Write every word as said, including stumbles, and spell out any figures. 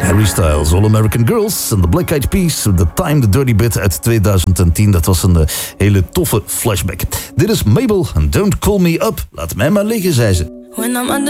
Harry Styles, All American Girls en The Black Eyed Peas, The Time, The Dirty Bit uit twintig tien. Dat was een uh, hele toffe flashback. Dit is Mabel en Don't Call Me Up. Laat mij maar liggen, zei ze.